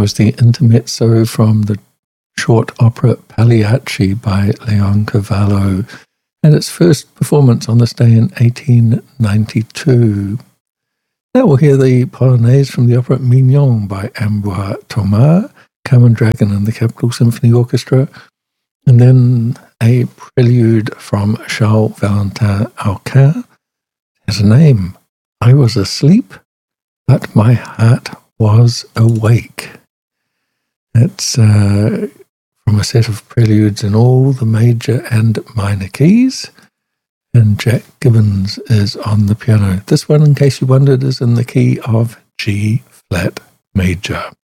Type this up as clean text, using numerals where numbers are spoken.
was the intermezzo from the short opera Pagliacci by Leon Cavallo, and its first performance on this day in 1892. Now we'll hear the Polonaise from the opera Mignon by Ambroise Thomas, Carmen Dragon and the Capital Symphony Orchestra, and then a prelude from Charles Valentin Auquin. It has a name, I Was Asleep, But My Heart Was Awake. It's from a set of preludes in all the major and minor keys, and Jack Gibbons is on the piano. This one, in case you wondered, is in the key of G flat major.